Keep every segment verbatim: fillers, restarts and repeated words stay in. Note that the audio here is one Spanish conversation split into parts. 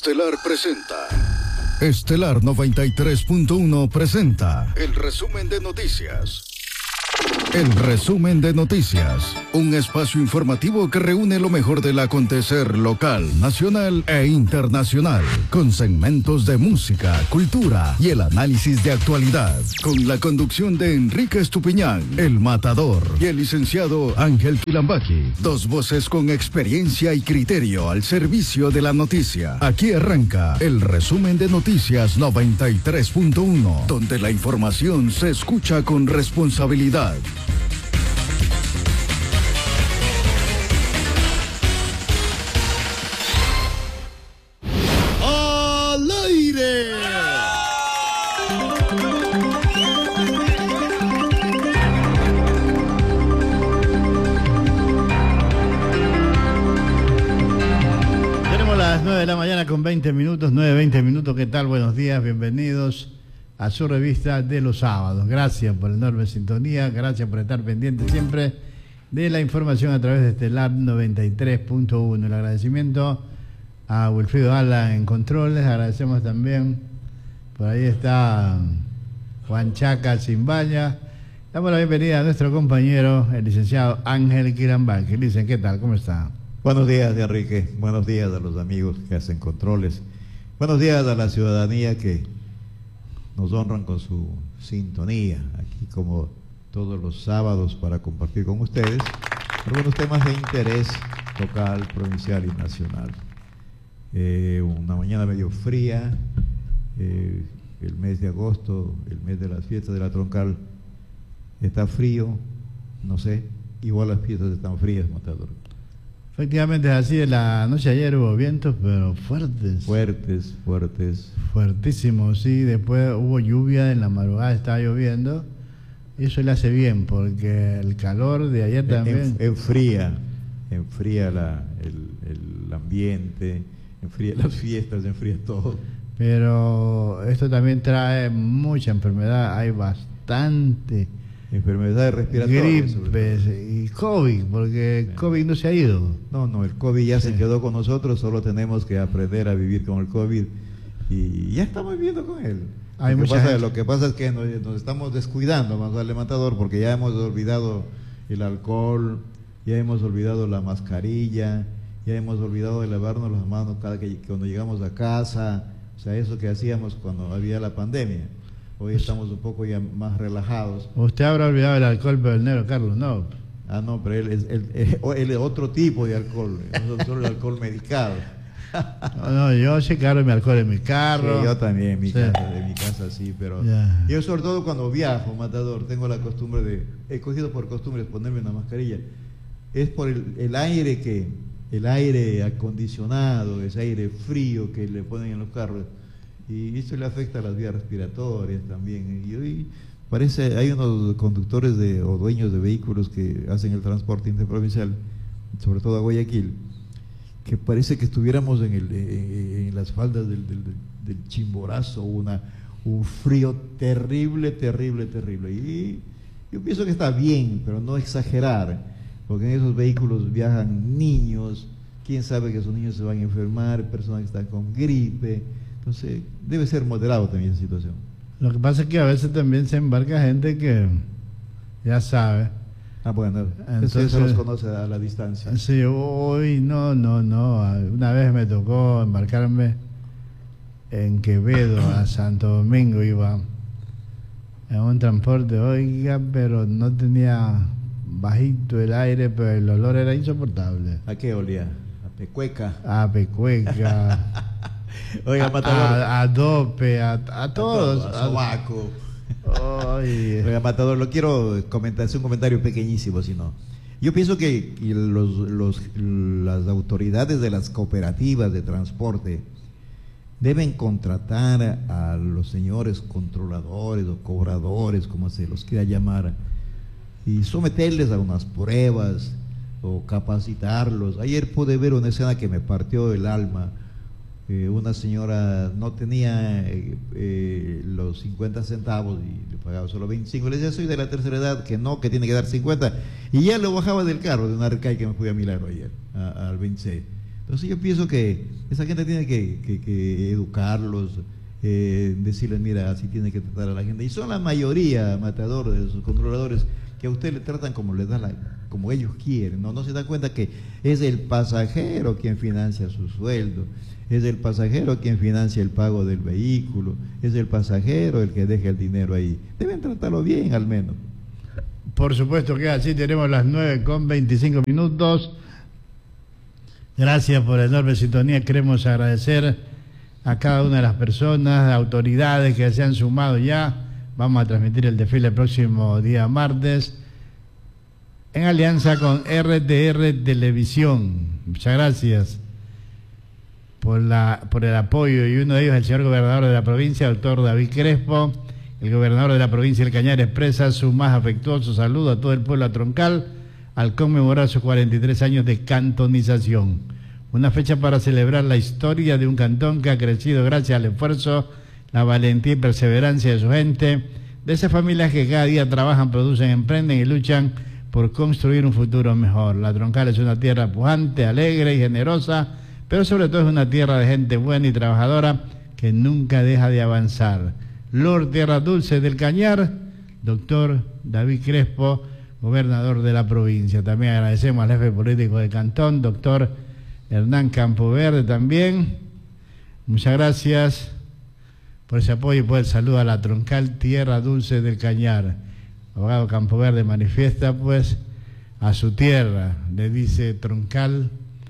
Estelar presenta. Estelar noventa y tres punto uno presenta el resumen de noticias. El resumen de noticias, un espacio informativo que reúne lo mejor del acontecer local, nacional e internacional, con segmentos de música, cultura y el análisis de actualidad, con la conducción de Enrique Estupiñán, el matador, y el licenciado Ángel Quilambaqui, dos voces con experiencia y criterio al servicio de la noticia. Aquí arranca el resumen de noticias noventa y tres punto uno, donde la información se escucha con responsabilidad. ¡Al aire! Tenemos las nueve de la mañana con veinte minutos, nueve, veinte minutos. ¿Qué tal? Buenos días, bienvenidos a su revista de los sábados. Gracias por la enorme sintonía, gracias por estar pendientes siempre de la información a través de Estelar noventa y tres punto uno. El agradecimiento a Wilfrido Ala en controles, agradecemos también, por ahí está Juan Chaca Zimbaya. Damos la bienvenida a nuestro compañero, el licenciado Ángel Quilambaqui. Dicen, ¿qué tal? ¿Cómo está? Buenos días, Enrique. Buenos días a los amigos que hacen controles. Buenos días a la ciudadanía que nos honran con su sintonía, aquí como todos los sábados para compartir con ustedes algunos temas de interés local, provincial y nacional. Eh, una mañana medio fría, eh, el mes de agosto, el mes de las fiestas de la Troncal, está frío, no sé, igual las fiestas están frías, Matador. Efectivamente es así, de la noche de ayer hubo vientos, pero fuertes. Fuertes, fuertes. Fuertísimos, sí. Después hubo lluvia, en la madrugada estaba lloviendo. Y eso le hace bien, porque el calor de ayer también... En, enfría, enfría la, el, el ambiente, enfría las fiestas, enfría todo. Pero esto también trae mucha enfermedad, hay bastante... Enfermedades respiratorias. Gripes y COVID, porque el COVID no se ha ido. No, no, el COVID ya sí. se quedó con nosotros, solo tenemos que aprender a vivir con el COVID y ya estamos viviendo con él. Hay lo, que mucha pasa, gente. lo que pasa es que nos, nos estamos descuidando, más al matador, porque ya hemos olvidado el alcohol, ya hemos olvidado la mascarilla, ya hemos olvidado de lavarnos las manos cada que cuando llegamos a casa, o sea, eso que hacíamos cuando había la pandemia. Hoy estamos un poco ya más relajados. Usted habrá olvidado el alcohol, pero el negro Carlos no. Ah, no, pero él es, él, él, él es otro tipo de alcohol, no solo el alcohol medicado. No, no, yo sí cargo mi alcohol en mi carro. Sí, yo también, en mi sí. casa, de mi casa sí, pero yeah. Yo sobre todo cuando viajo, Matador, tengo la costumbre de, he cogido por costumbre ponerme una mascarilla. Es por el, el aire que, el aire acondicionado, ese aire frío que le ponen en los carros. Y eso le afecta a las vías respiratorias también. Y hoy parece, hay unos conductores de, o dueños de vehículos que hacen el transporte interprovincial, sobre todo a Guayaquil, que parece que estuviéramos en, el, en, en las faldas del, del, del Chimborazo, una, un frío terrible, terrible, terrible. Y yo pienso que está bien, pero no exagerar, porque en esos vehículos viajan niños, quién sabe que esos niños se van a enfermar, personas que están con gripe. Entonces, debe ser moderado también esa situación. Lo que pasa es que a veces también se embarca gente que ya sabe. Ah, bueno, entonces se los conoce a la distancia. Sí, hoy no, no, no. Una vez me tocó embarcarme en Quevedo a Santo Domingo, iba en un transporte, oiga, pero no tenía bajito el aire, pero el olor era insoportable. ¿A qué olía? A pecueca. A pecueca. Oiga, Matador. A, a dope, a, a todos. A, todo, a sobaco. Oye. Oiga, Matador, lo quiero comentar, hacer un comentario pequeñísimo, si no. Yo pienso que los, los, las autoridades de las cooperativas de transporte deben contratar a los señores controladores o cobradores, como se los quiera llamar, y someterles a unas pruebas o capacitarlos. Ayer pude ver una escena que me partió el alma. Eh, una señora no tenía eh, eh, los cincuenta centavos y le pagaba solo veinticinco. Le decía, soy de la tercera edad, que no, que tiene que dar cincuenta. Y ya lo bajaba del carro de una Arcai que me fui a Milagro ayer, a, al veintiséis. Entonces yo pienso que esa gente tiene que, que, que educarlos, eh, decirles, mira, así tiene que tratar a la gente. Y son la mayoría, Matador, de sus controladores, que a usted le tratan como les da la, como ellos quieren, ¿no? No se da cuenta que es el pasajero quien financia su sueldo, es el pasajero quien financia el pago del vehículo, es el pasajero el que deja el dinero ahí. Deben tratarlo bien, al menos. Por supuesto que así. Tenemos las nueve con veinticinco minutos. Gracias por la enorme sintonía. Queremos agradecer a cada una de las personas, autoridades que se han sumado ya. Vamos a transmitir el desfile el próximo día martes en alianza con R T R Televisión. Muchas gracias por, la, por el apoyo, y uno de ellos, el señor gobernador de la provincia, doctor David Crespo. El gobernador de la provincia del Cañar expresa su más afectuoso saludo a todo el pueblo troncal al conmemorar sus cuarenta y tres años de cantonización. Una fecha para celebrar la historia de un cantón que ha crecido gracias al esfuerzo, la valentía y perseverancia de su gente, de esas familias que cada día trabajan, producen, emprenden y luchan por construir un futuro mejor. La Troncal es una tierra pujante, alegre y generosa, pero sobre todo es una tierra de gente buena y trabajadora que nunca deja de avanzar. Lord Tierra Dulce del Cañar, doctor David Crespo, gobernador de la provincia. También agradecemos al jefe político del cantón, doctor Hernán Campoverde también. Muchas gracias por ese apoyo y por el saludo a la Troncal Tierra Dulce del Cañar. Abogado Campoverde manifiesta pues a su tierra, le dice Troncal,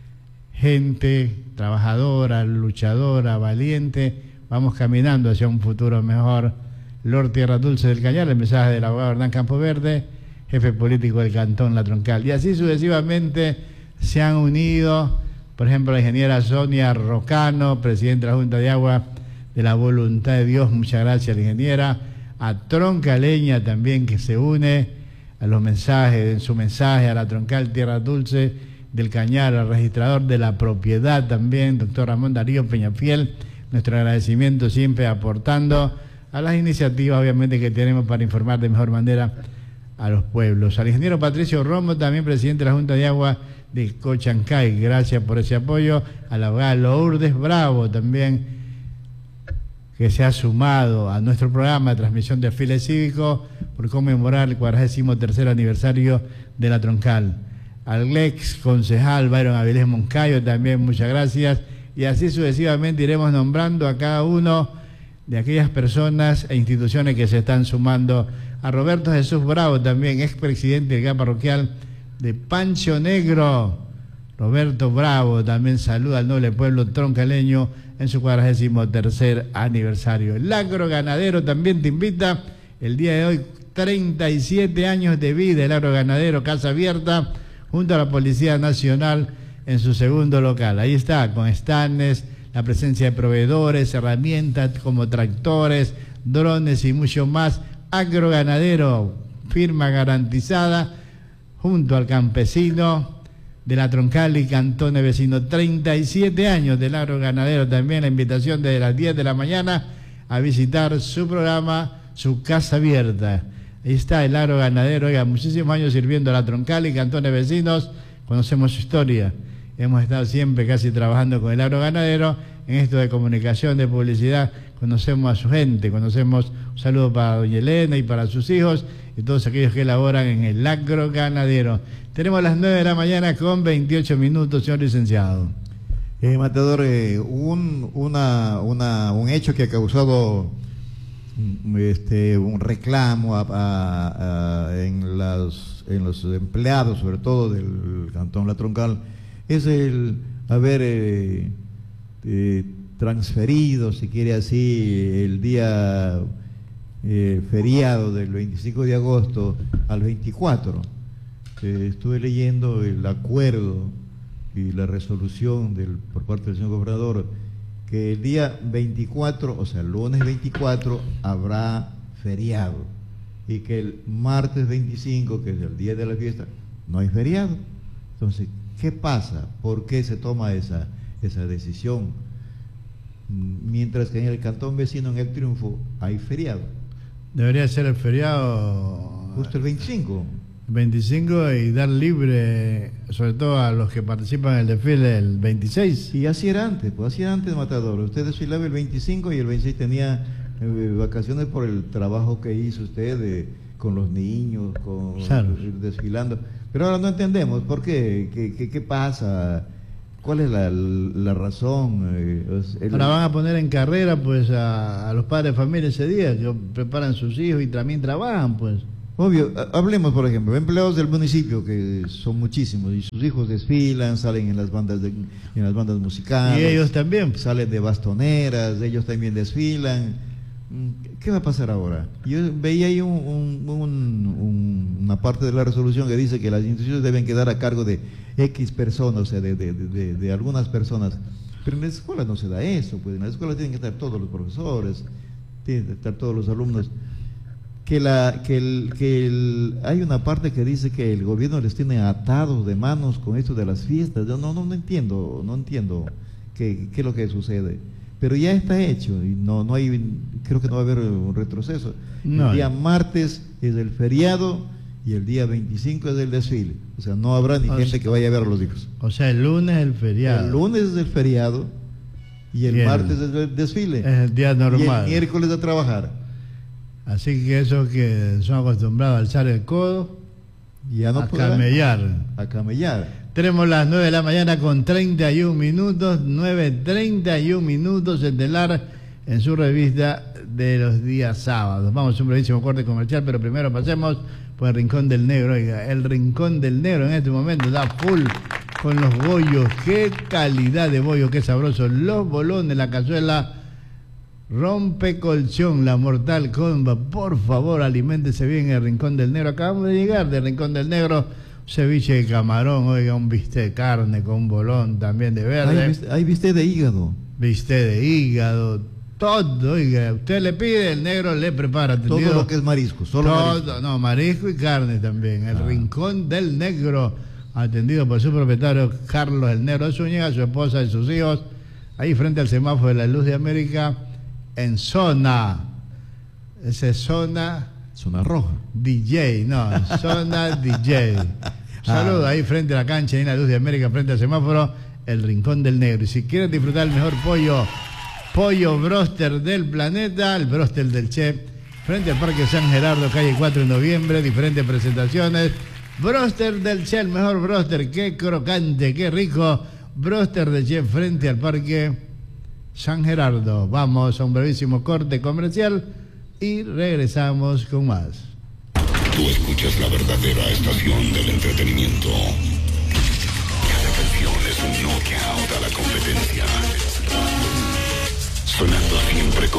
gente trabajadora, luchadora, valiente, vamos caminando hacia un futuro mejor. Lord Tierra Dulce del Cañar, el mensaje del abogado Hernán Campoverde, jefe político del cantón La Troncal. Y así sucesivamente se han unido, por ejemplo, la ingeniera Sonia Rocano, presidenta de la Junta de Agua de la Voluntad de Dios, muchas gracias a la ingeniera, a Troncaleña también, que se une a los mensajes, en su mensaje a la Troncal Tierra Dulce del Cañar, al registrador de la propiedad también, doctor Ramón Darío Peñafiel, nuestro agradecimiento siempre aportando a las iniciativas, obviamente, que tenemos para informar de mejor manera a los pueblos. Al ingeniero Patricio Romo, también presidente de la Junta de Agua de Cochancay, gracias por ese apoyo. A la abogada Lourdes Bravo también, que se ha sumado a nuestro programa de transmisión de desfile cívico por conmemorar el cuadragésimo tercer aniversario de la Troncal. Al ex concejal Byron Avilés Moncayo también, muchas gracias. Y así sucesivamente iremos nombrando a cada uno de aquellas personas e instituciones que se están sumando. A Roberto Jesús Bravo también, expresidente del G A parroquial de Pancho Negro. Roberto Bravo también saluda al noble pueblo troncaleño en su cuadragésimo tercer aniversario. El agro ganadero también te invita el día de hoy, treinta y siete años de vida, el agro ganadero, casa abierta, junto a la Policía Nacional en su segundo local. Ahí está, con stands, la presencia de proveedores, herramientas como tractores, drones y mucho más. Agro ganadero, firma garantizada, junto al campesino de la Troncal y cantones vecinos. treinta y siete años del agro ganadero, también la invitación desde las diez de la mañana a visitar su programa, su casa abierta. Ahí está el agro ganadero, oiga, muchísimos años sirviendo a la Troncal y cantones vecinos, conocemos su historia. Hemos estado siempre casi trabajando con el agro ganadero en esto de comunicación, de publicidad. Conocemos a su gente, conocemos, un saludo para doña Elena y para sus hijos y todos aquellos que elaboran en el agro ganadero. Tenemos las nueve de la mañana con veintiocho minutos, señor licenciado. Eh, Matador, eh, un, una, una, un hecho que ha causado este, un reclamo a, a, a, en, las, en los empleados, sobre todo del cantón La Troncal, es el haber eh, eh, transferido, si quiere así, el día eh, feriado del veinticinco de agosto al veinticuatro. Eh, estuve leyendo el acuerdo y la resolución del, por parte del señor gobernador, que el día veinticuatro, o sea, el lunes veinticuatro, habrá feriado, y que el martes veinticinco, que es el día de la fiesta, no hay feriado. Entonces, ¿qué pasa? ¿Por qué se toma esa, esa decisión? Mientras que en el cantón vecino, en El Triunfo, hay feriado. Debería ser el feriado... Justo el veinticinco. veinticinco y dar libre, sobre todo a los que participan en el desfile el veintiséis. Y así era antes, pues así era antes, Matador. Usted desfilaba el veinticinco y el veintiséis tenía eh, vacaciones por el trabajo que hizo usted eh, con los niños, con claro. desfilando. Pero ahora no entendemos por qué, qué, qué, qué pasa, cuál es la, la razón. Eh, el... Ahora van a poner en carrera pues a, a los padres de familia ese día, que preparan sus hijos y también trabajan pues. Obvio, hablemos por ejemplo, empleados del municipio que son muchísimos y sus hijos desfilan, salen en las bandas de, en las bandas musicales. Y ellos también. Salen de bastoneras, ellos también desfilan. ¿Qué va a pasar ahora? Yo veía ahí un, un, un, un, una parte de la resolución que dice que las instituciones deben quedar a cargo de X personas, o sea, de, de, de, de algunas personas. Pero en la escuela no se da eso, pues en la escuela tienen que estar todos los profesores, tienen que estar todos los alumnos. Que, la, que, el, que el, hay una parte que dice que el gobierno les tiene atados de manos con esto de las fiestas. Yo no, no, no entiendo, no entiendo qué, qué es lo que sucede. Pero ya está hecho y no, no hay, creo que no va a haber un retroceso. No. El día martes es el feriado y el día veinticinco es el desfile. O sea, no habrá ni o gente sea, que vaya a ver a los hijos. O sea, el lunes es el feriado. El lunes es el feriado y el, y el martes es el desfile. Es el día normal. Y el miércoles a trabajar. Así que esos que son acostumbrados a alzar el codo, ya no a camellar. A camellar. Tenemos las nueve de la mañana con treinta y un minutos, nueve treinta y un minutos, Estelar en su revista de los días sábados. Vamos a un brevísimo corte comercial, pero primero pasemos por el Rincón del Negro. Oiga, el Rincón del Negro en este momento está full con los bollos. Qué calidad de bollo, qué sabroso. Los bolones, la cazuela Rompe colchón, la Mortal Kombat. Por favor, aliméntese bien en el Rincón del Negro. Acabamos de llegar del Rincón del Negro. Ceviche de camarón, oiga, un bistec de carne con un bolón también de verde. Hay, hay bistec de hígado. Bistec de hígado, todo, oiga. Usted le pide, el negro le prepara. ¿Entendido? Todo lo que es marisco, solo todo, marisco. No, marisco y carne también. El ah. Rincón del Negro, atendido por su propietario Carlos el Negro Zúñiga, su esposa y sus hijos, ahí frente al semáforo de la Luz de América, en zona, esa es zona... Zona roja. D J, no, zona D J. Saludos ah. ahí frente a la cancha, ahí en la Luz de América, frente al semáforo, el Rincón del Negro. Y si quieres disfrutar el mejor pollo, pollo broster del planeta, el broster del chef, frente al Parque San Gerardo, calle cuatro de noviembre, diferentes presentaciones. Broster del chef, el mejor broster, qué crocante, qué rico. Broster del chef frente al Parque San Gerardo. Vamos a un brevísimo corte comercial y regresamos con más. Tú escuchas la verdadera estación del entretenimiento. Cada canción es un knockout a la competencia. Sonando siempre con